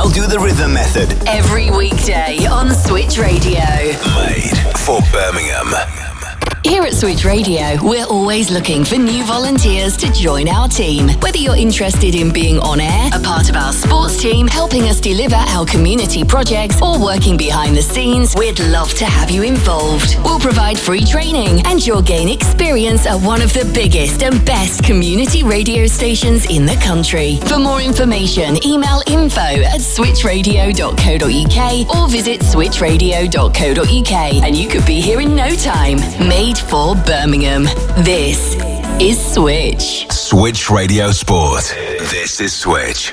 We'll do the rhythm method. Every weekday on Switch Radio. Made for Birmingham. Here at Switch Radio, we're always looking for new volunteers to join our team. Whether you're interested in being on air, a part of our sports team, helping us deliver our community projects, or working behind the scenes, we'd love to have you involved. We'll provide free training and you'll gain experience at one of the biggest and best community radio stations in the country. For more information, email info@switchradio.co.uk or visit switchradio.co.uk and you could be here in no time. Made for Birmingham. This is Switch. Switch Radio Sport. This is Switch.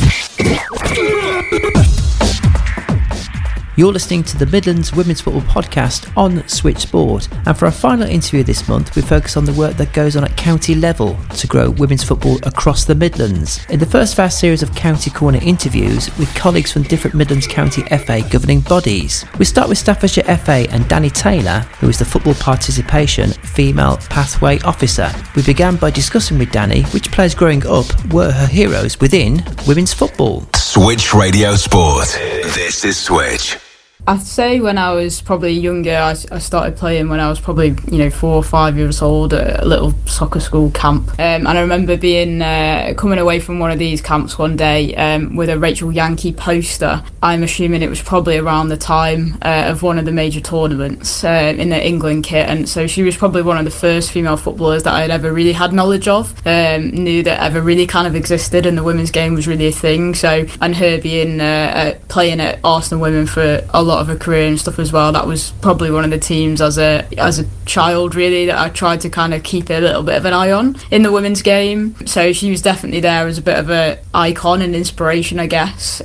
You're listening to the Midlands Women's Football Podcast on Switch Sport, and for our final interview this month we focus on the work that goes on at county level to grow women's football across the Midlands. In the first of our series of County Corner interviews with colleagues from different Midlands County FA governing bodies. We start with Staffordshire FA and Danny Taylor, who is the Football Participation Female Pathway Officer. We began by discussing with Danny which players growing up were her heroes within women's football. Switch Radio Sport. This is Switch. I'd say when I was probably younger, I started playing when I was probably 4 or 5 years old at a little soccer school camp. And I remember being coming away from one of these camps one day with a Rachel Yankee poster. I'm assuming it was probably around the time of one of the major tournaments in the England kit. And so she was probably one of the first female footballers that I'd ever really had knowledge of, knew that ever really kind of existed and the women's game was really a thing. So, and her being playing at Arsenal Women for a lot of her career and stuff as well, that was probably one of the teams as a child really that I tried to kind of keep a little bit of an eye on in the women's game. So she was definitely there as a bit of a icon and inspiration, I guess,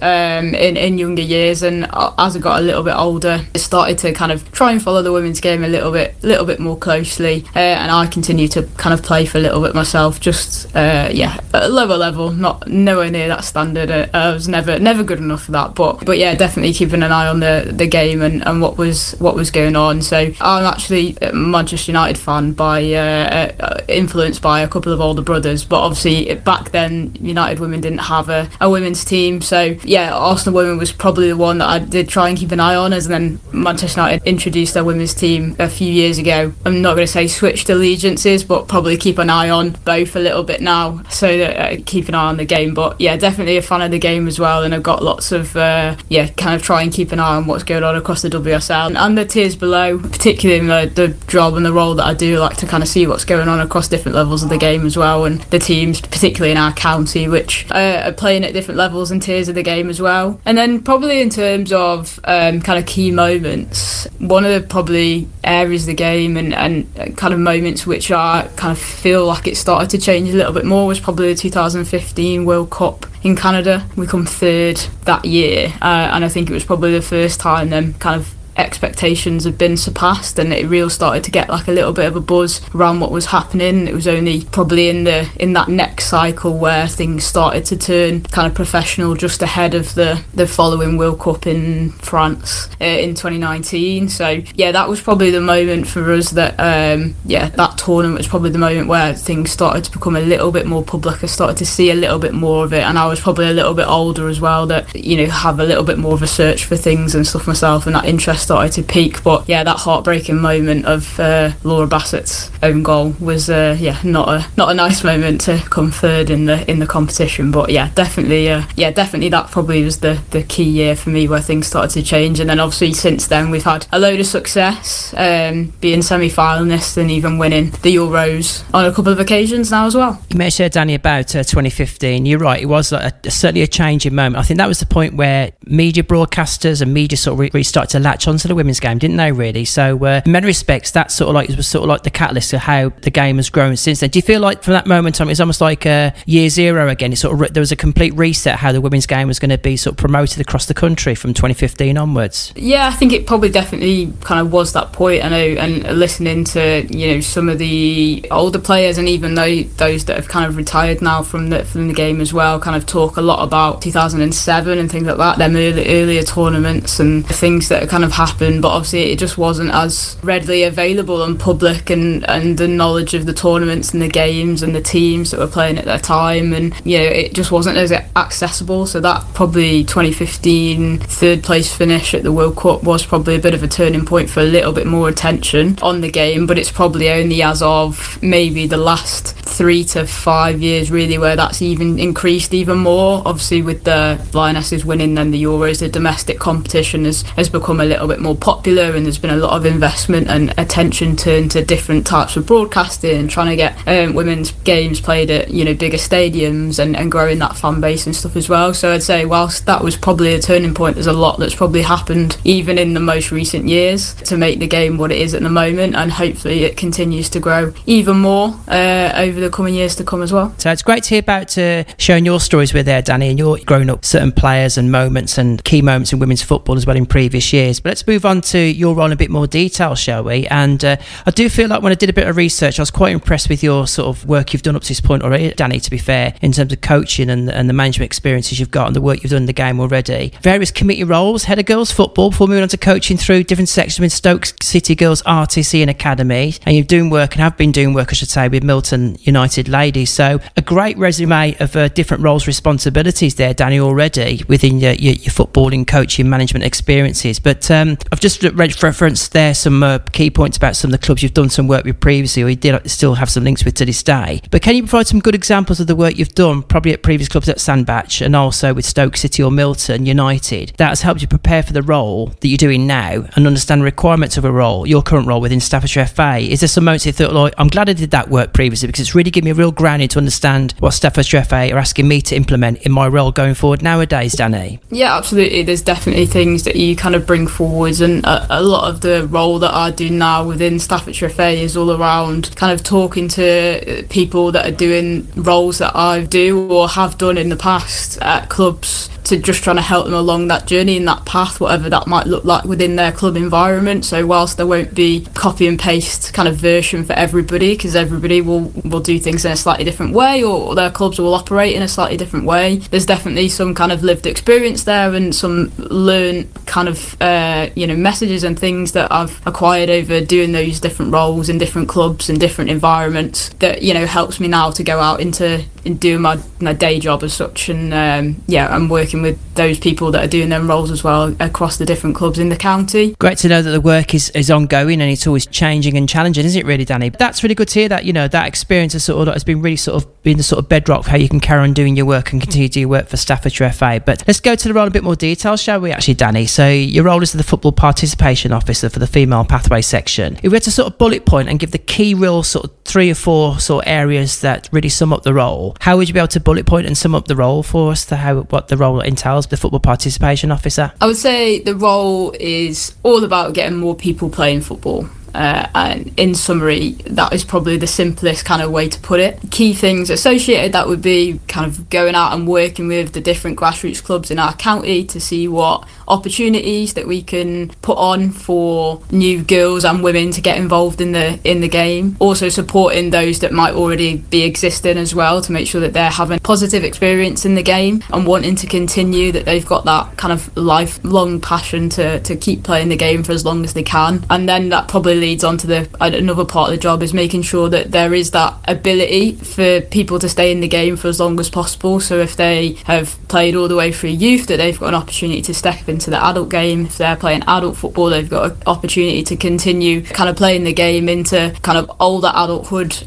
in younger years. And as I got a little bit older, I started to kind of try and follow the women's game a little bit more closely, and I continued to kind of play for a little bit myself, just at a lower level, not nowhere near that standard. I was never good enough for that, but yeah, definitely keeping an eye on the game and what was going on. So I'm actually a Manchester United fan by influenced by a couple of older brothers, but obviously back then United Women didn't have a women's team. So yeah, Arsenal Women was probably the one that I did try and keep an eye on, as then Manchester United introduced their women's team a few years ago. I'm not going to say switched allegiances, but probably keep an eye on both a little bit now, so that I keep an eye on the game. But yeah, definitely a fan of the game as well, and I've got lots of kind of try and keep an eye on what's going on across the WSL and the tiers below, particularly in the job and the role that I do. Like to kind of see what's going on across different levels of the game as well, and the teams, particularly in our county, which are playing at different levels and tiers of the game as well. And then probably in terms of kind of key moments, one of the probably areas of the game and kind of moments which I kind of feel like it started to change a little bit more was probably the 2015 World Cup in Canada. We come third that year, and I think it was probably the first time them kind of expectations had been surpassed, and it really started to get like a little bit of a buzz around what was happening. It was only probably in that next cycle where things started to turn kind of professional, just ahead of the following World Cup in France in 2019. So yeah, that was probably the moment for us that that tournament was probably the moment where things started to become a little bit more public. I started to see a little bit more of it, and I was probably a little bit older as well, that have a little bit more of a search for things and stuff myself, and that interest started to peak. But yeah, that heartbreaking moment of Laura Bassett's own goal was not a nice moment to come third in the competition. But yeah, definitely that probably was the key year for me where things started to change. And then obviously since then we've had a load of success, being semi-finalists and even winning the Euros on a couple of occasions now as well. You mentioned, Danny, about 2015. You're right, it was certainly a changing moment. I think that was the point where media broadcasters and media sort of really started to latch onto the women's game, didn't they, really? So in many respects that was sort of like the catalyst of how the game has grown since then. Do you feel like from that moment on it's almost like year zero again? It's sort of there was a complete reset how the women's game was going to be sort of promoted across the country from 2015 onwards? Yeah, I think it probably definitely kind of was that point. I know, and listening to some of the older players and even those that have kind of retired now from the game as well, kind of talk a lot about 2007 and things like that, them earlier tournaments and the things that kind of happen, but obviously it just wasn't as readily available and public, and the knowledge of the tournaments and the games and the teams that were playing at that time, and it just wasn't as accessible. So that probably 2015 third place finish at the World Cup was probably a bit of a turning point for a little bit more attention on the game, but it's probably only as of maybe the last 3 to 5 years really where that's even increased even more. Obviously with the Lionesses winning then the Euros, the domestic competition has become a little bit more popular, and there's been a lot of investment and attention turned to different types of broadcasting, trying to get women's games played at bigger stadiums and growing that fan base and stuff as well. So I'd say whilst that was probably a turning point, there's a lot that's probably happened even in the most recent years to make the game what it is at the moment, and hopefully it continues to grow even more over the coming years to come as well. So it's great to hear about sharing your stories with there, Danny, and you're growing up certain players and moments and key moments in women's football as well in previous years. But let's move on to your role in a bit more detail, shall we? And I do feel like when I did a bit of research, I was quite impressed with your sort of work you've done up to this point already, Danny, to be fair, in terms of coaching and the management experiences you've got and the work you've done in the game already. Various committee roles, head of girls football, before moving on to coaching through different sections with Stoke City Girls RTC and Academy. And you're doing work, and have been doing work, I should say, with Milton United Ladies. So a great resume of different roles, responsibilities there, Danny, already within your footballing, coaching, management experiences. But I've just referenced there some key points about some of the clubs you've done some work with previously, or you did still have some links with to this day. But can you provide some good examples of the work you've done, probably at previous clubs at Sandbach and also with Stoke City or Milton United, that has helped you prepare for the role that you're doing now and understand the requirements of a role, your current role within Staffordshire FA? Is there some moments you thought, like, I'm glad I did that work previously because it's really given me a real grounding to understand what Staffordshire FA are asking me to implement in my role going forward nowadays, Danny? Yeah, absolutely. There's definitely things that you kind of bring forwards, and a lot of the role that I do now within Staffordshire FA is all around kind of talking to people that are doing roles that I do or have done in the past at clubs, to just trying to help them along that journey and that path, whatever that might look like within their club environment. So whilst there won't be copy and paste kind of version for everybody, because everybody will do things in a slightly different way, or their clubs will operate in a slightly different way, there's definitely some kind of lived experience there and some learned kind of messages and things that I've acquired over doing those different roles in different clubs and different environments that helps me now to go out into doing my day job as such. And I'm working with those people that are doing them roles as well across the different clubs in the county. Great to know that the work is ongoing and it's always changing and challenging, isn't it really, Danny? But that's really good to hear that that experience has been really sort of been the sort of bedrock for how you can carry on doing your work and continue to do your work for Staffordshire FA. But let's go to the role in a bit more detail, shall we, actually, Danny? So your role is the football participation officer for the female pathway section. If we had to sort of bullet point and give the key real sort of 3 or 4 sort of areas that really sum up the role, how would you be able to bullet point and sum up the role for us, what the role entails, the football participation officer? I would say the role is all about getting more people playing football. And in summary, that is probably the simplest kind of way to put it. Key things associated, that would be kind of going out and working with the different grassroots clubs in our county to see what opportunities that we can put on for new girls and women to get involved in the game. Also supporting those that might already be existing as well, to make sure that they're having positive experience in the game and wanting to continue, that they've got that kind of lifelong passion to keep playing the game for as long as they can. And then that probably leads on to another part of the job, is making sure that there is that ability for people to stay in the game for as long as possible. So if they have played all the way through youth, that they've got an opportunity to step into the adult game. If they're playing adult football, they've got an opportunity to continue kind of playing the game into kind of older adulthood,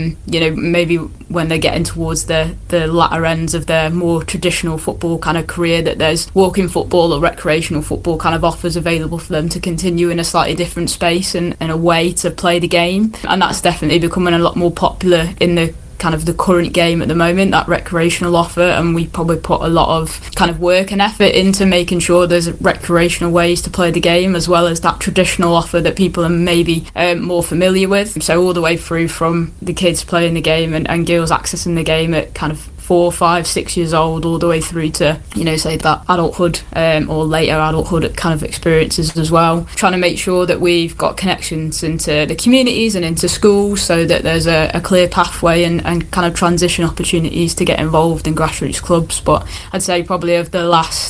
maybe when they're getting towards the latter ends of their more traditional football kind of career, that there's walking football or recreational football kind of offers available for them to continue in a slightly different space and a way to play the game. And that's definitely becoming a lot more popular in the kind of the current game at the moment, that recreational offer, and we probably put a lot of kind of work and effort into making sure there's recreational ways to play the game, as well as that traditional offer that people are maybe more familiar with. So all the way through from the kids playing the game and girls accessing the game at kind of 4, 5, 6 years old, all the way through to, say that adulthood or later adulthood kind of experiences as well. Trying to make sure that we've got connections into the communities and into schools, so that there's a clear pathway and kind of transition opportunities to get involved in grassroots clubs. But I'd say probably of the last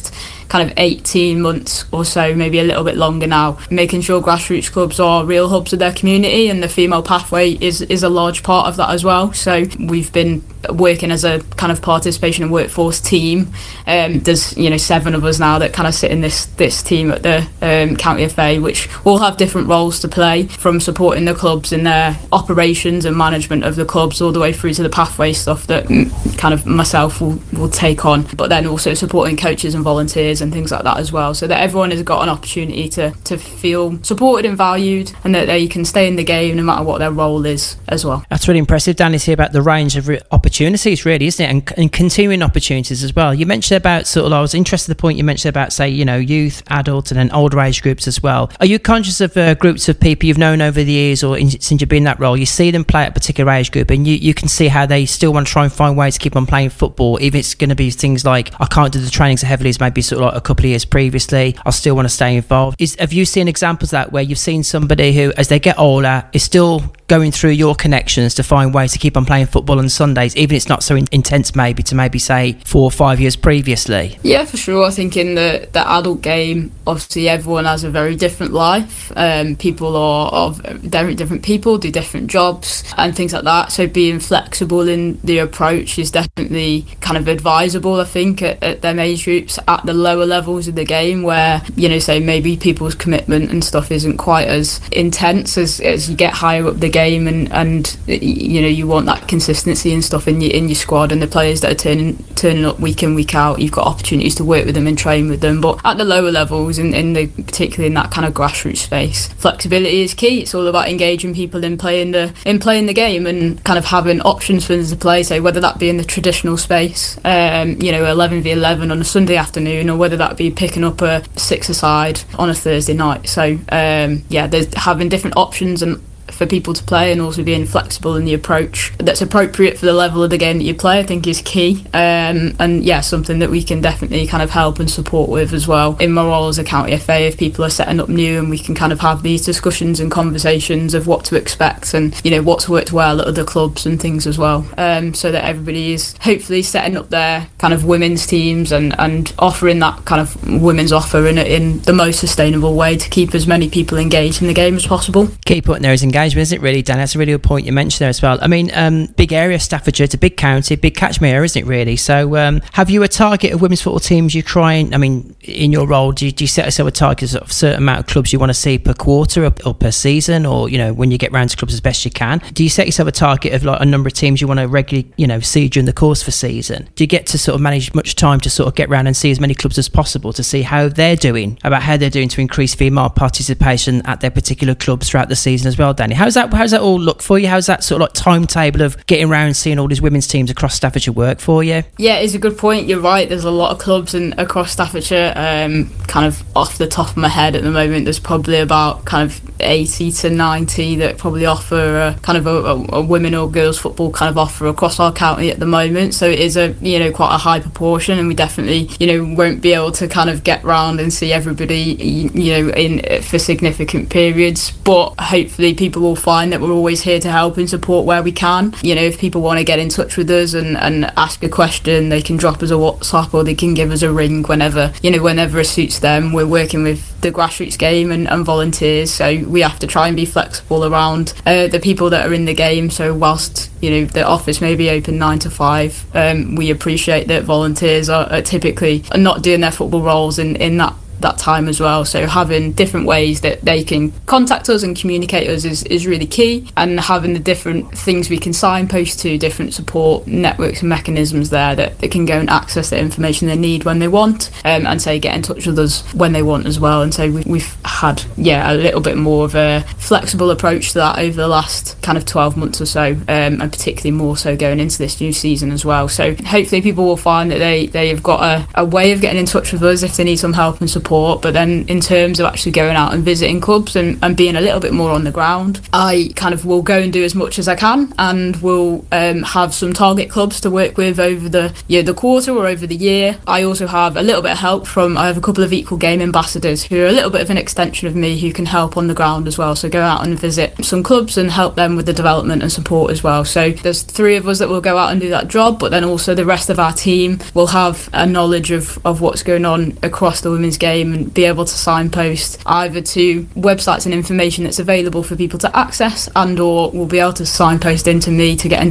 kind of 18 months or so, maybe a little bit longer now, making sure grassroots clubs are real hubs of their community, and the female pathway is a large part of that as well. So we've been working as a kind of participation and workforce team. There's 7 of us now that kind of sit in this team at the County FA, which all have different roles to play, from supporting the clubs in their operations and management of the clubs all the way through to the pathway stuff that kind of myself will take on, but then also supporting coaches and volunteers and things like that as well, so that everyone has got an opportunity to feel supported and valued, and that they can stay in the game no matter what their role is as well. That's really impressive, Danny, to hear about the range of opportunities, really, isn't it? And continuing opportunities as well. You mentioned about I was interested in the point you mentioned about, say, youth, adult, and then older age groups as well. Are you conscious of groups of people you've known over the years, or since you've been in that role, you see them play at a particular age group, and you can see how they still want to try and find ways to keep on playing football, even if it's going to be things like, I can't do the training so heavily as maybe like a couple of years previously, I still want to stay involved. Have you seen examples of that, where you've seen somebody who, as they get older, is still going through your connections to find ways to keep on playing football on Sundays, even if it's not so intense maybe say 4 or 5 years previously? Yeah, for sure. I think in the adult game, obviously everyone has a very different life. People are very different people, do different jobs and things like that. So being flexible in the approach is definitely kind of advisable, I think, at them age groups, at the lower levels of the game, where, say maybe people's commitment and stuff isn't quite as intense as you get higher up the game, and you want that consistency and stuff in your squad, and the players that are turning up week in, week out, you've got opportunities to work with them and train with them. But at the lower levels, particularly in that kind of grassroots space, flexibility is key. It's all about engaging people in playing the game, and kind of having options for them to play, say whether that be in the traditional space, 11v11 on a Sunday afternoon, or whether that be picking up a 6-a-side on a Thursday night. So there's having different options and for people to play, and also being flexible in the approach that's appropriate for the level of the game that you play, I think is key. Something that we can definitely kind of help and support with as well. In my role as a County FA, if people are setting up new, and we can kind of have these discussions and conversations of what to expect, and what's worked well at other clubs and things as well, so that everybody is hopefully setting up their kind of women's teams and offering that kind of women's offer in the most sustainable way to keep as many people engaged in the game as possible. Key point there is engagement, isn't it, really, Dan? That's a really good point you mentioned there as well. I mean, big area, Staffordshire, it's a big county, big catchment area, isn't it, really? So have you a target of women's football teams you try and, in your role, do you set yourself a target of a certain amount of clubs you want to see per quarter or per season, or, when you get round to clubs as best you can? Do you set yourself a target of like a number of teams you want to regularly, see during the course of a season? Do you get to sort of manage much time to sort of get round and see as many clubs as possible to see how they're doing to increase female participation at their particular clubs throughout the season as well, Danny? How's that all look for you? How's that sort of like timetable of getting around and seeing all these women's teams across Staffordshire work for you? Yeah, it's a good point. You're right. There's a lot of clubs across Staffordshire. Kind of off the top of my head at the moment, there's probably about kind of 80 to 90 that probably offer a women or girls football kind of offer across our county at the moment. So it is quite a high proportion, and we definitely won't be able to kind of get round and see everybody in for significant periods. But hopefully people will find that we're always here to help and support where we can. If people want to get in touch with us and ask a question, they can drop us a WhatsApp, or they can give us a ring whenever it suits them. We're working with the grassroots game and volunteers, so we have to try and be flexible around the people that are in the game. So whilst the office may be open 9 to 5, we appreciate that volunteers are typically not doing their football roles in that time as well. So having different ways that they can contact us and communicate us is really key, and having the different things we can signpost to, different support networks and mechanisms there that they can go and access the information they need when they want, and say get in touch with us when they want as well. And so we've had a little bit more of a flexible approach to that over the last kind of 12 months or so, and particularly more so going into this new season as well. So hopefully people will find that they have got a way of getting in touch with us if they need some help and support support. But then in terms of actually going out and visiting clubs and being a little bit more on the ground, I kind of will go and do as much as I can, and will have some target clubs to work with over the quarter or over the year. I also have a little bit of help I have a couple of Equal Game ambassadors who are a little bit of an extension of me, who can help on the ground as well. So go out and visit some clubs and help them with the development and support as well. So there's 3 of us that will go out and do that job, but then also the rest of our team will have a knowledge of what's going on across the women's game and be able to signpost either to websites and information that's available for people to access, and or will be able to signpost into me to get in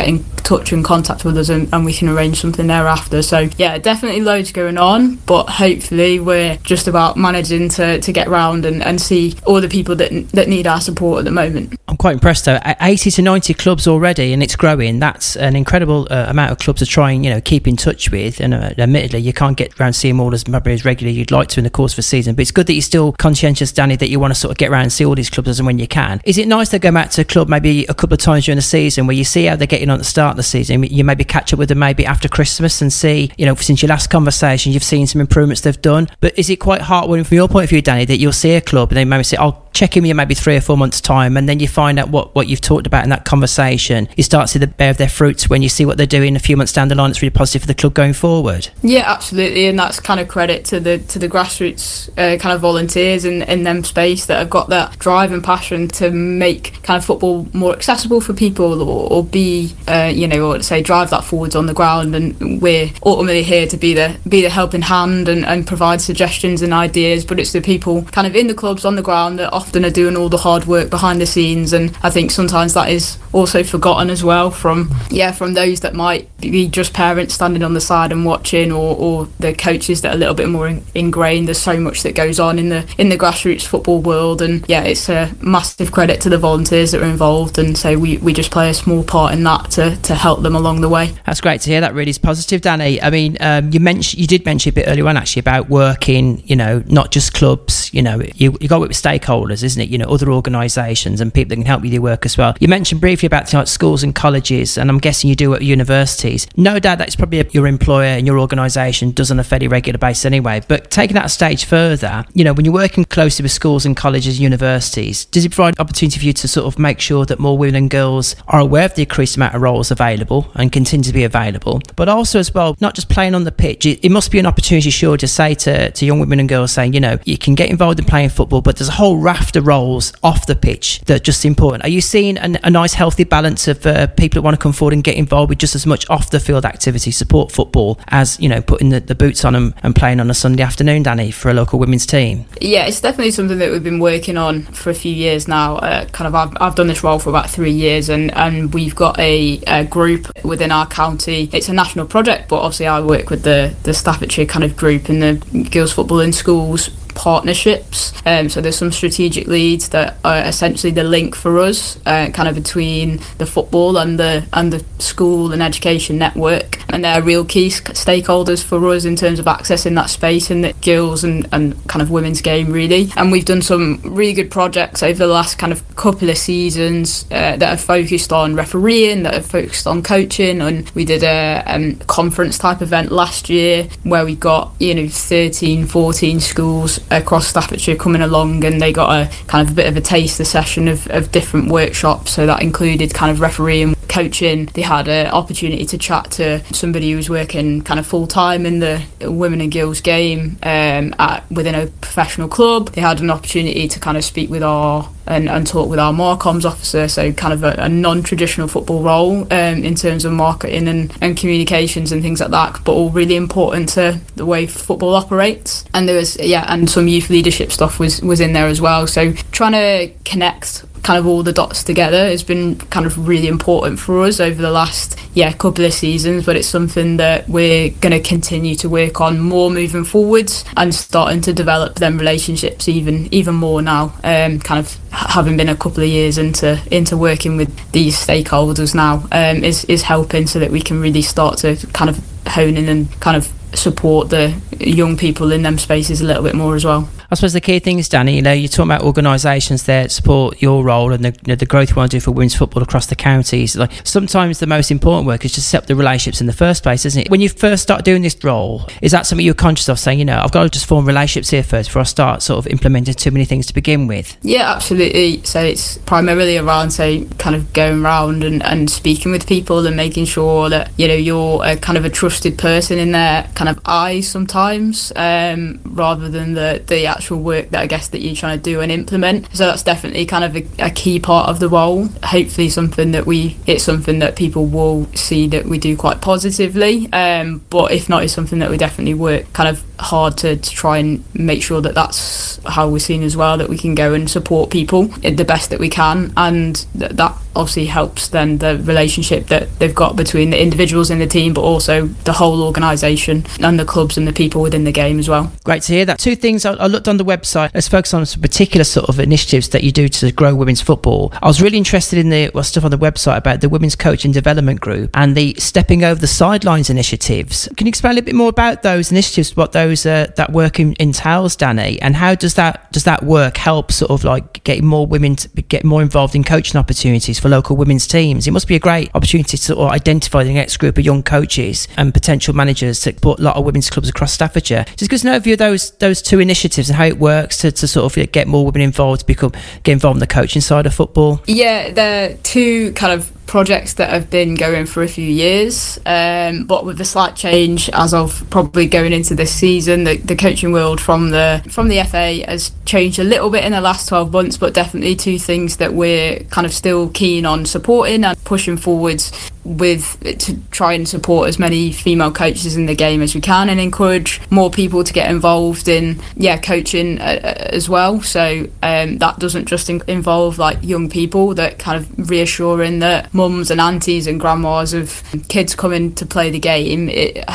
touch and contact with us, and we can arrange something thereafter. So yeah, definitely loads going on, but hopefully we're just about managing to get round and see all the people that need our support at the moment. I'm quite impressed though. 80 to 90 clubs already, and it's growing. That's an incredible amount of clubs to try and keep in touch with. And admittedly, you can't get around seeing them all as regularly as you'd like to in the course of a season. But it's good that you're still conscientious, Danny, that you want to sort of get around and see all these clubs as and when you can. Is it nice to go back to a club maybe a couple of times during the season where you see how they're getting on at the start of the season? You maybe catch up with them maybe after Christmas and see, since your last conversation, you've seen some improvements they've done. But is it quite heartwarming from your point of view, Danny, that you'll see a club and they maybe say, I'll check in with you maybe 3 or 4 months' time, and then you find out what you've talked about in that conversation? You start to see the bear of their fruits when you see what they're doing a few months down the line. It's really positive for the club going forward. Yeah, absolutely, and that's kind of credit to the grassroots kind of volunteers in them space that have got that drive and passion to make kind of football more accessible for people, or be or say drive that forwards on the ground. And we're ultimately here to be the helping hand and provide suggestions and ideas, but it's the people kind of in the clubs on the ground that often are doing all the hard work behind the scenes. And I think sometimes that is also forgotten as well from those that might be just parents standing on the side and watching, or the coaches that are a little bit more ingrained. There's so much that goes on in the grassroots football world, and yeah, it's a massive credit to the volunteers that are involved, and so we just play a small part in that to help them along the way. That's great to hear. That really is positive, Danny. I mean, you did mention a bit earlier on actually about working, not just clubs. You got with stakeholders, isn't it? Other organisations and people that can help you do work as well. You mentioned briefly about schools and colleges, and I'm guessing you do at universities. No doubt that's probably your employer and your organisation does on a fairly regular basis anyway. But taking that a stage further, when you're working closely with schools and colleges, universities, does it provide opportunity for you to sort of make sure that more women and girls are aware of the increased amount of roles available and continue to be available, but also as well, not just playing on the pitch? It must be an opportunity, sure, to say to young women and girls, saying, you can get involved in playing football, but there's a whole raft of roles off the pitch that are just important. Are you seeing a nice healthy balance of people that want to come forward and get involved with just as much off the field activity, support football, as putting the boots on and playing on a Sunday afternoon, Danny, for a local women's team? Yeah, it's definitely something that we've been working on for a few years now. I've done this role for about 3 years, and we've got a group within our county. It's a national project, but obviously I work with the Staffordshire kind of group and the Girls Football in Schools partnerships. So there's some strategic leads that are essentially the link for us, kind of between the football and the school and education network, and they're real key stakeholders for us in terms of accessing that space in the girls and kind of women's game, really. And we've done some really good projects over the last kind of couple of seasons that have focused on refereeing, that have focused on coaching, and we did a conference type event last year where we got 13-14 schools across Staffordshire coming along, and they got a kind of a bit of a taster session of different workshops. So that included kind of refereeing, coaching. They had an opportunity to chat to somebody who was working kind of full time in the women and girls game within a professional club. They had an opportunity to kind of speak with and talk with our Marcoms officer, so kind of a non-traditional football role in terms of marketing and communications and things like that, but all really important to the way football operates. And there was and some youth leadership stuff was in there as well. So trying to connect kind of all the dots together has been kind of really important for us over the last couple of seasons, but it's something that we're going to continue to work on more moving forwards, and starting to develop them relationships even more now, kind of having been a couple of years into working with these stakeholders now, is helping, so that we can really start to kind of hone in and kind of support the young people in them spaces a little bit more as well. I suppose the key thing is, Danny, you're talking about organisations that support your role and the growth you want to do for women's football across the counties. Like, sometimes the most important work is just set up the relationships in the first place, isn't it? When you first start doing this role, is that something you're conscious of, saying, I've got to just form relationships here first before I start sort of implementing too many things to begin with? Yeah, absolutely. So it's primarily around, say, kind of going around and speaking with people and making sure that, you're a kind of a trusted person in their kind of eyes sometimes, rather than the actual work that I guess that you're trying to do and implement. So that's definitely kind of a key part of the role. Hopefully something that people will see that we do quite positively, but if not, it's something that we definitely work kind of hard to try and make sure that that's how we're seen as well, that we can go and support people the best that we can, and that obviously helps then the relationship that they've got between the individuals in the team, but also the whole organisation and the clubs and the people within the game as well. Great to hear that. Two things I looked on the website. Let's focus on some particular sort of initiatives that you do to grow women's football. I was really interested in the stuff on the website about the Women's Coaching Development Group and the Stepping Over the Sidelines initiatives. Can you explain a little bit more about those initiatives, what those that work entails, Danny, and how does that work help sort of like getting more women to get more involved in coaching opportunities for local women's teams? It must be a great opportunity to sort of identify the next group of young coaches and potential managers to support a lot of women's clubs across Staffordshire. Just give us an overview of those two initiatives and how it works to sort of get more women involved, get involved in the coaching side of football. Yeah, they're two kind of projects that have been going for a few years, but with a slight change as of probably going into this season. The coaching world from the FA has changed a little bit in the last 12 months, but definitely two things that we're kind of still keen on supporting and pushing forwards with, to try and support as many female coaches in the game as we can and encourage more people to get involved in coaching as well. So that doesn't just involve like young people, that kind of reassuring that mums and aunties and grandmas of kids coming to play the game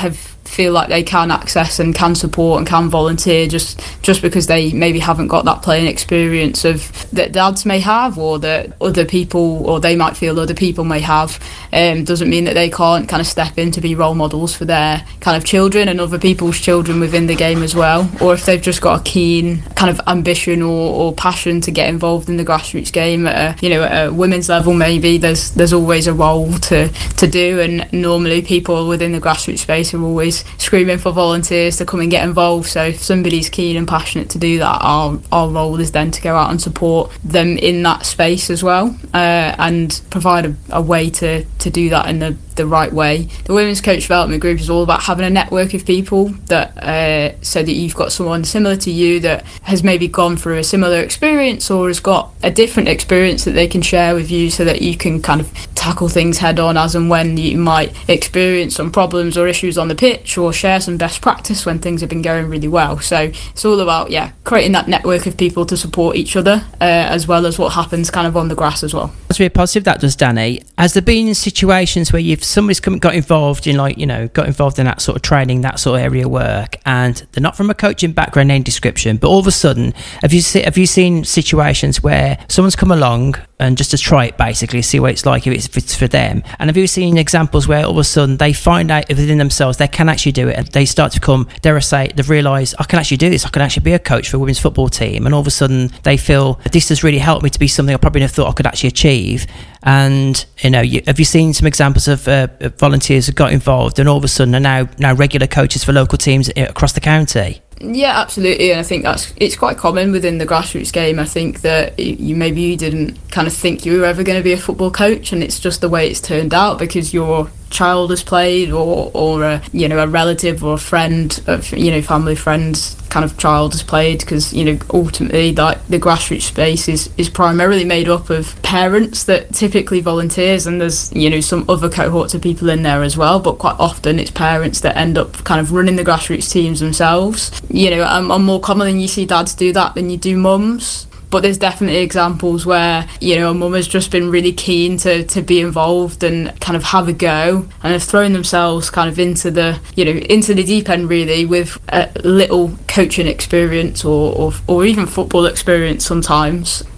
feel like they can access and can support and can volunteer just because they maybe haven't got that playing experience of that dads may have, or that other people, or they might feel other people may have. Doesn't mean that they can't kind of step in to be role models for their kind of children and other people's children within the game as well. Or if they've just got a keen kind of ambition or passion to get involved in the grassroots game at a women's level, maybe there's always a role to do, and normally people within the grassroots space are always screaming for volunteers to come and get involved. So if somebody's keen and passionate to do that, our role is then to go out and support them in that space as well, and provide a way to do that in the right way. The Women's Coach Development Group is all about having a network of people that so that you've got someone similar to you that has maybe gone through a similar experience or has got a different experience that they can share with you, so that you can kind of tackle things head on as and when you might experience some problems or issues on the pitch, or share some best practice when things have been going really well. So it's all about creating that network of people to support each other, as well as what happens kind of on the grass as well. That's really positive, that does, Danny. Has there been situations where somebody's got involved in that sort of training, that sort of area of work, and they're not from a coaching background, any description, but all of a sudden have you seen situations where someone's come along and just to try it, basically see what it's like if it's for them? And have you seen examples where all of a sudden they find out within themselves they can actually do it, and they start to become, dare I say, they've realised, I can actually do this, I can actually be a coach for a women's football team, and all of a sudden they feel this has really helped me to be something I probably never thought I could actually achieve? And have you seen some examples of volunteers who got involved and all of a sudden are now regular coaches for local teams across the county? Yeah, absolutely, and I think it's quite common within the grassroots game. I think that you didn't kind of think you were ever going to be a football coach, and it's just the way it's turned out because your child has played, or a relative or a friend of family friends kind of child has played, because ultimately like the grassroots space is primarily made up of parents that typically volunteers, and there's some other cohorts of people in there as well, but quite often it's parents that end up kind of running the grassroots teams themselves. And more commonly you see dads do that than you do mums. But there's definitely examples where, a mum has just been really keen to be involved and kind of have a go, and have thrown themselves kind of into the deep end really, with a little coaching experience or even football experience sometimes.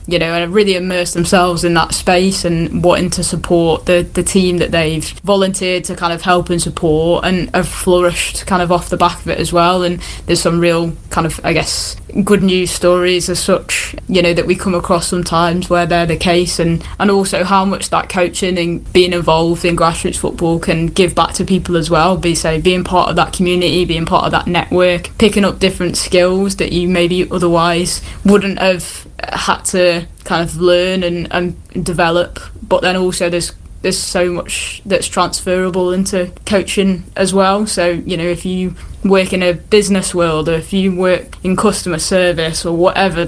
you know, and really immerse themselves in that space and wanting to support the team that they've volunteered to kind of help and support, and have flourished kind of off the back of it as well. And there's some real kind of, I guess, good news stories as such, you know, that we come across sometimes where they're the case, and also how much that coaching and being involved in grassroots football can give back to people as well. Being part of that community, being part of that network, picking up different skills that you maybe otherwise wouldn't have had to kind of learn and develop. But then also there's so much that's transferable into coaching as well. So, you know, if you work in a business world, or if you work in customer service, or whatever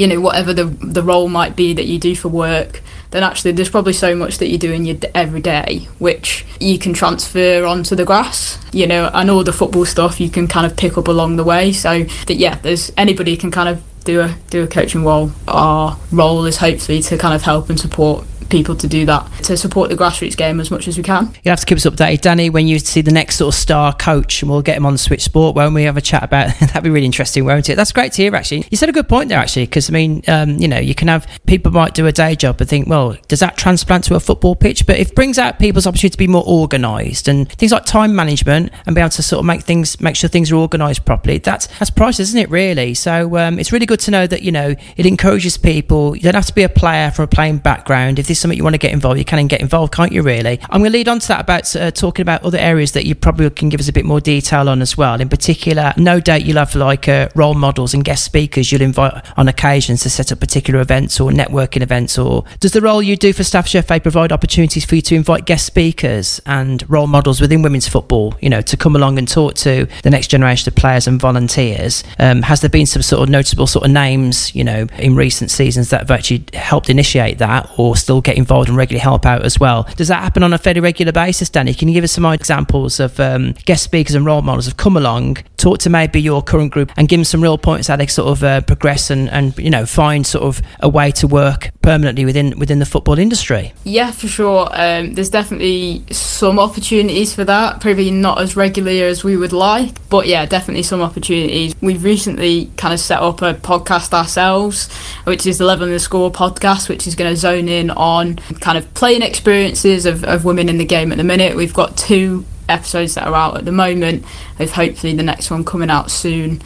the role might be that you do for work, then actually there's probably so much that you do in your every day which you can transfer onto the grass, you know, and all the football stuff you can kind of pick up along the way. So that, yeah, there's anybody can kind of do a coaching role. Our role is hopefully to kind of help and support people to do that, to support the grassroots game as much as we can. You'll have to keep us updated, Danny, when you see the next sort of star coach, and we'll get him on Switch Sport, won't we? Have a chat about that'd be really interesting, won't it? That's great to hear, actually. You said a good point there, actually, because I mean, you know, you can have people might do a day job and think, well, does that transplant to a football pitch? But it brings out people's opportunity to be more organised, and things like time management and be able to sort of make sure things are organised properly. That's priceless, isn't it, really? So it's really good to know that, you know, it encourages people. You don't have to be a player from a playing background. If there's something you want to get involved, you can get involved, can't you, really? I'm going to lead on to that about talking about other areas that you probably can give us a bit more detail on as well. In particular, no doubt you'll have like role models and guest speakers you'll invite on occasions to set up particular events or networking events. Or does the role you do for Staffordshire FA provide opportunities for you to invite guest speakers and role models within women's football, you know, to come along and talk to the next generation of players and volunteers? Has there been some sort of noticeable sort of names, you know, in recent seasons that have actually helped initiate that, or still get involved and regularly help out as well? Does that happen on a fairly regular basis, Danny? Can you give us some examples of guest speakers and role models have come along, talk to maybe your current group, and give them some real points how they sort of progress and you know, find sort of a way to work permanently within the football industry? Yeah, for sure. There's definitely some opportunities for that, probably not as regularly as we would like, but yeah, definitely some opportunities. We've recently kind of set up a podcast ourselves, which is the Level in the Score podcast, which is going to zone in on kind of playing experiences of women in the game at the minute. We've got 2 episodes that are out at the moment, with hopefully the next one coming out soon,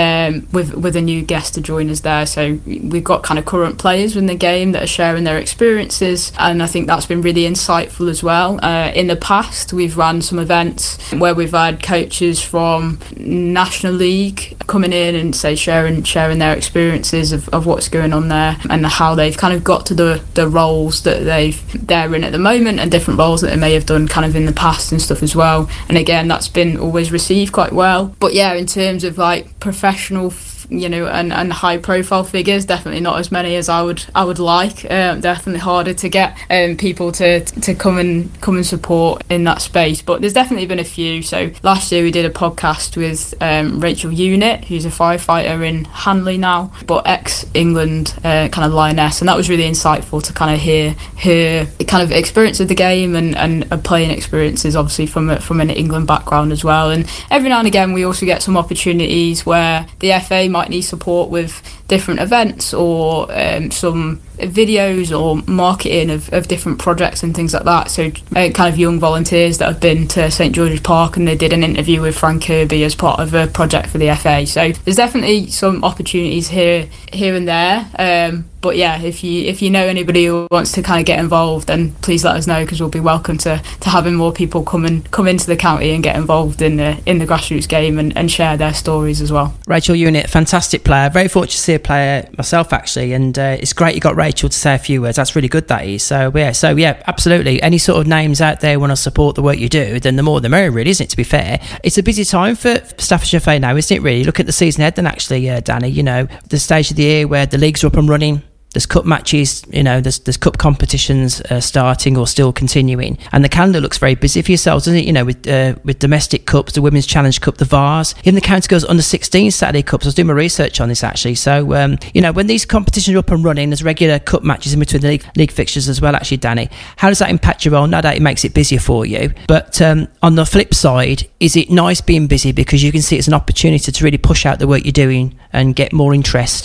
with a new guest to join us there. So we've got kind of current players in the game that are sharing their experiences, and I think that's been really insightful as well. In the past, we've run some events where we've had coaches from National League coming in and say sharing their experiences of what's going on there, and how they've kind of got to the roles that they're in at the moment, and different roles that they may have done kind of in the past and stuff as well. And again, that's been always received quite well. But yeah, in terms of like professional, you know, and high profile figures, definitely not as many as I would like. Definitely harder to get people to come and support in that space, but there's definitely been a few. So last year we did a podcast with Rachel Unit, who's a firefighter in Hanley now, but ex-England kind of lioness, and that was really insightful to kind of hear her kind of experience of the game and playing experiences, obviously from an England background as well. And every now and again we also get some opportunities where the FA might need support with different events or some videos or marketing of different projects and things like that. So kind of young volunteers that have been to St George's Park, and they did an interview with Frank Kirby as part of a project for the FA. So there's definitely some opportunities here and there. But yeah, if you know anybody who wants to kind of get involved, then please let us know, because we'll be welcome to having more people come into the county and get involved in the grassroots game and share their stories as well. Rachel Unit, fantastic player. Very fortunate to see a player myself, actually, and it's great you got Rachel to say a few words. That's really good, that is. So yeah, absolutely. Any sort of names out there want to support the work you do, then the more the merrier, really, isn't it, to be fair? It's a busy time for Staffordshire FA now, isn't it, really? Look at the season ahead then, actually, Danny, you know, the stage of the year where the leagues are up and running. There's cup matches, you know, there's cup competitions starting or still continuing, and the calendar looks very busy for yourselves, doesn't it? You know, with domestic cups, the Women's Challenge Cup, the Vars, even the County Girls Under 16 Saturday Cups. I was doing my research on this, actually. So, you know, when these competitions are up and running, there's regular cup matches in between the league fixtures as well, actually, Danny. How does that impact your role? No doubt it makes it busier for you, but on the flip side, is it nice being busy because you can see it's an opportunity to really push out the work you're doing and get more interest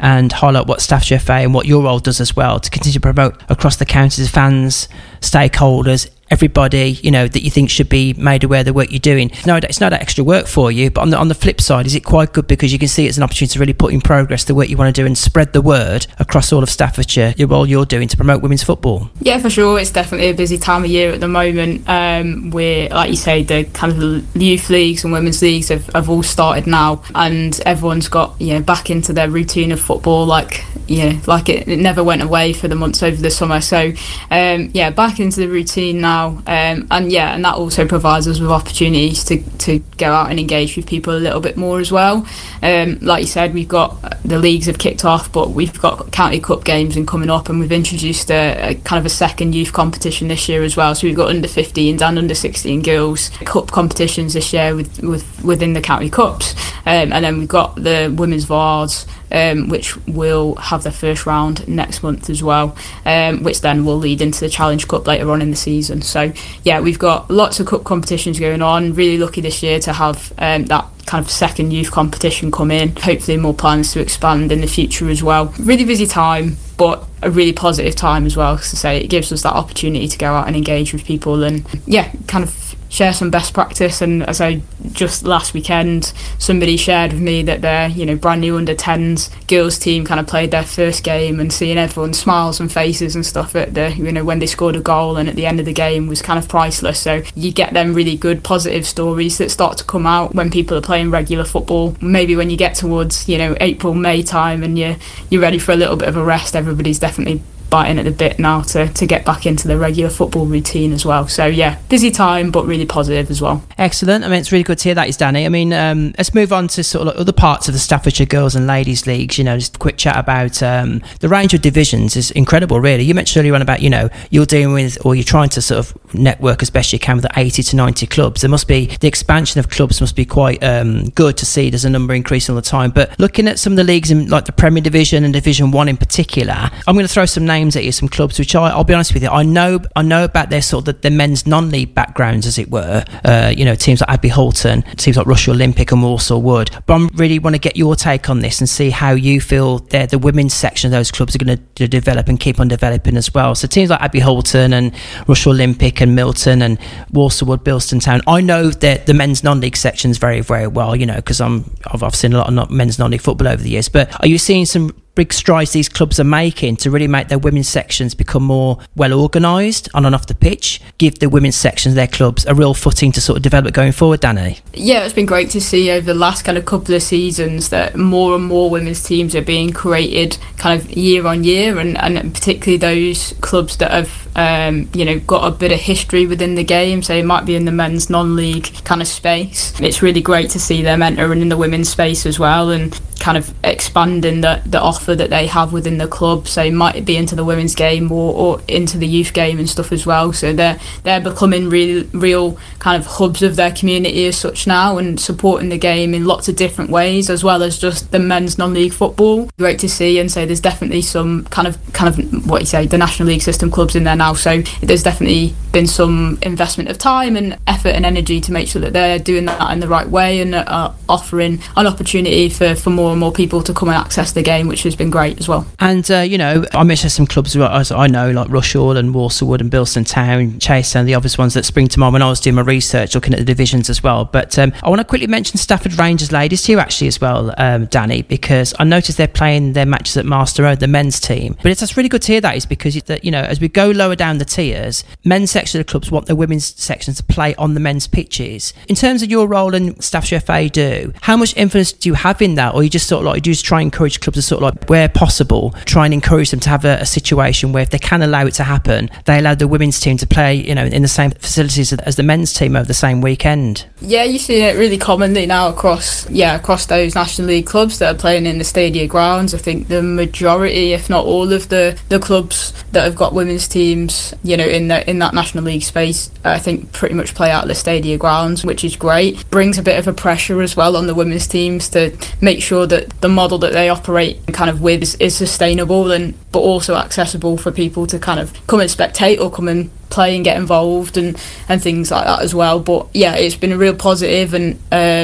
and highlight what Staffordshire FA and what your role does as well to continue to promote across the counties, fans, stakeholders, everybody, you know, that you think should be made aware of the work you're doing. No, it's not extra work for you, but on the flip side, is it quite good because you can see it's an opportunity to really put in progress the work you want to do and spread the word across all of Staffordshire, your role you're doing to promote women's football? Yeah, for sure. It's definitely a busy time of year at the moment. We're, like you say, the kind of youth leagues and women's leagues have all started now, and everyone's got, you know, back into their routine of football, like it never went away for the months over the summer. So back into the routine now. And that also provides us with opportunities to go out and engage with people a little bit more as well. Like you said, we've got the leagues have kicked off, but we've got county cup games coming up, and we've introduced a kind of a second youth competition this year as well. So we've got under 15s and under 16 girls cup competitions this year within the county cups, and then we've got the women's Vars, which will have their first round next month as well, which then will lead into the Challenge Cup later on in the season. So yeah, we've got lots of cup competitions going on. Really lucky this year to have that kind of second youth competition come in. Hopefully more plans to expand in the future as well. Really busy time, but a really positive time as well, because I say it gives us that opportunity to go out and engage with people and kind of share some best practice. And as I just last weekend, somebody shared with me that their brand new under 10s girls team kind of played their first game, and seeing everyone's smiles and faces and stuff at the when they scored a goal and at the end of the game was kind of priceless. So you get them really good positive stories that start to come out when people are playing regular football. Maybe when you get towards April, May time and you're ready for a little bit of a rest, everybody's definitely biting at the bit now to get back into the regular football routine as well. So yeah, busy time, but really positive as well. Excellent. I mean, it's really good to hear that, is Danny. I mean, let's move on to sort of like other parts of the Staffordshire Girls and Ladies Leagues. Just a quick chat about the range of divisions is incredible, really. You mentioned earlier on about, you're dealing with, or you're trying to sort of network as best you can with the 80 to 90 clubs. There must be, the expansion of clubs must be quite good to see. There's a number increasing all the time. But looking at some of the leagues in like the Premier Division and Division 1 in particular, I'm going to throw some names at you, some clubs which I'll be honest with you, I know about their sort of the men's non-league backgrounds, as it were. Teams like Abbey Holton, teams like Russia Olympic and Walsall Wood. But I really want to get your take on this and see how you feel the women's section of those clubs are going to develop and keep on developing as well. So teams like Abbey Holton and Russia Olympic and Milton and Walsall Wood, Bilston Town, I know that the men's non-league sections very, very well, because I've seen a lot of men's non-league football over the years. But are you seeing some big strides these clubs are making to really make their women's sections become more well organised on and off the pitch, give the women's sections, their clubs, a real footing to sort of develop going forward, Danny? Yeah, it's been great to see over the last kind of couple of seasons that more and more women's teams are being created kind of year on year, and particularly those clubs that have got a bit of history within the game, so it might be in the men's non-league kind of space. It's really great to see them entering in the women's space as well and kind of expanding the offer that they have within the club. So it might be into the women's game or into the youth game and stuff as well. So they're becoming real kind of hubs of their community as such now, and supporting the game in lots of different ways, as well as just the men's non-league football. Great to see. And so there's definitely some kind of what you say, the National League system clubs in there now. So there's definitely been some investment of time and effort and energy to make sure that they're doing that in the right way and offering an opportunity for more and more people to come and access the game, which has been great as well. And I mentioned some clubs as I know, like Rushall and Walsall Wood and Bilston Town, Chase, and the obvious ones that spring to mind when I was doing my research looking at the divisions as well. But I want to quickly mention Stafford Rangers Ladies to you actually as well, Danny, because I noticed they're playing their matches at Master Road, the men's team. But it's really good to hear that, is because as we go lower down the tiers, men's section of the clubs want their women's sections to play on the men's pitches. In terms of your role in Staffordshire FA how much influence do you have in that, or you just sort of like, do you just try and encourage clubs to sort of like, where possible, try and encourage them to have a situation where if they can allow it to happen, they allow the women's team to play in the same facilities as the men's team over the same weekend? Yeah, you see it really commonly now across those National League clubs that are playing in the Stadia grounds. I think the majority, if not all of the clubs that have got women's teams in that National League space, I think pretty much play out of the Stadia grounds, which is great. Brings a bit of a pressure as well on the women's teams to make sure that the model that they operate kind of with is sustainable but also accessible for people to kind of come and spectate or come and play and get involved and things like that as well. But yeah, it's been a real positive, and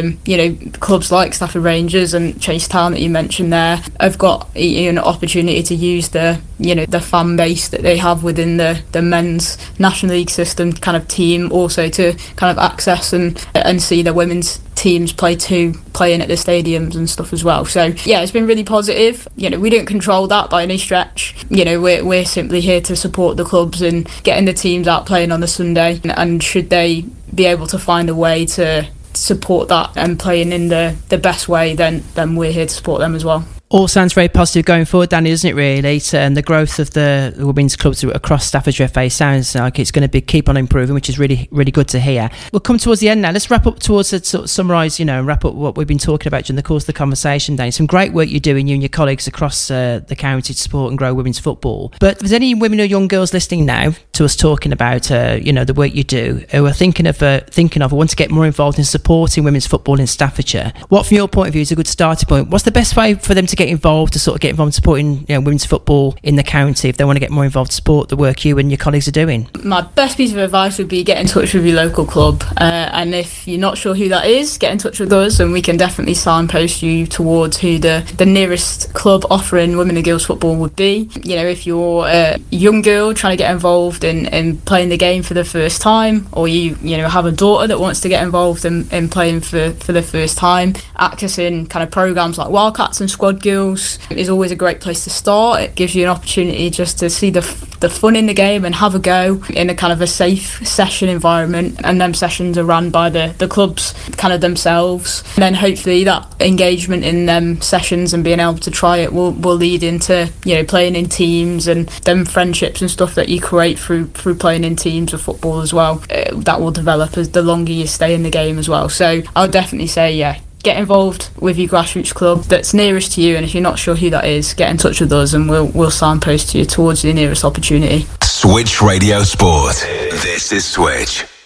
clubs like Stafford Rangers and Chase Town that you mentioned there have got an opportunity to use the fan base that they have within the men's National League system kind of team, also to kind of access and see the women's teams playing at the stadiums and stuff as well. So yeah, it's been really positive. We don't control that by any stretch. We're simply here to support the clubs and getting the teams out playing on the Sunday, and should they be able to find a way to support that and playing in the best way, then we're here to support them as well. All sounds very positive going forward, Danny, doesn't it, really? And the growth of the women's clubs across Staffordshire FA sounds like it's going to keep on improving, which is really, really good to hear. We'll come towards the end now. Let's wrap up towards sort of summarise, and wrap up what we've been talking about during the course of the conversation, Danny. Some great work you're doing, you and your colleagues across the county to support and grow women's football. But if there's any women or young girls listening now to us talking about, the work you do, who are thinking of or want to get more involved in supporting women's football in Staffordshire, what, from your point of view, is a good starting point? What's the best way for them to get involved in supporting women's football in the county if they want to get more involved to support the work you and your colleagues are doing? My best piece of advice would be get in touch with your local club, and if you're not sure who that is, get in touch with us and we can definitely signpost you towards who the nearest club offering women and girls football would be. If you're a young girl trying to get involved in playing the game for the first time, or you have a daughter that wants to get involved in playing for the first time, accessing kind of programs like Wildcats and Squad Girls is always a great place to start. It gives you an opportunity just to see the fun in the game and have a go in a kind of a safe session environment, and them sessions are run by the clubs kind of themselves, and then hopefully that engagement in them sessions and being able to try it will lead into playing in teams, and them friendships and stuff that you create through playing in teams of football as well, that will develop as the longer you stay in the game as well. So I would definitely say get involved with your grassroots club that's nearest to you, and if you're not sure who that is, get in touch with us and we'll signpost you towards your nearest opportunity. Switch Radio Sport. This is Switch.